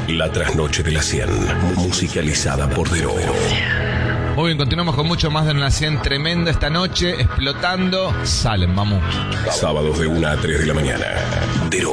La trasnoche de la 100, musicalizada por Dero. Muy bien, continuamos con mucho más de una 100 tremenda esta noche, explotando. Salen, vamos. Sábados de 1 a 3 de la mañana. Dero.